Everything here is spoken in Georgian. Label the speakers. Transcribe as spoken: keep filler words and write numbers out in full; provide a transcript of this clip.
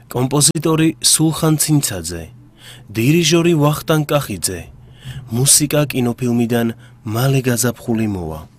Speaker 1: კომპოზიტორი სულხან ცინცაძე, დირიჟორი ვახტანგ კახიძე, მუსიკა კინოფილმიდან მალე გაზაფხული მოვა.